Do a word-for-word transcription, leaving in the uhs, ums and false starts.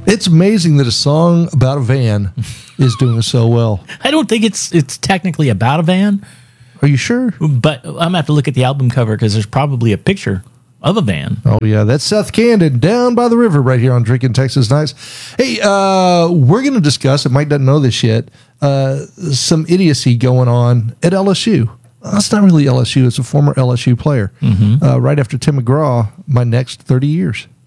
It's amazing that a song about a van is doing so well. I don't think it's it's technically about a van. Are you sure? But I'm going to have to look at the album cover because there's probably a picture of a van. Oh, yeah. That's Seth Candid down by the river right here on Drinking Texas Nights. Hey, uh, we're going to discuss, and Mike doesn't know this yet, uh, some idiocy going on at L S U. Well, it's not really L S U. It's a former L S U player. Mm-hmm. Uh, right after Tim McGraw, my next thirty years.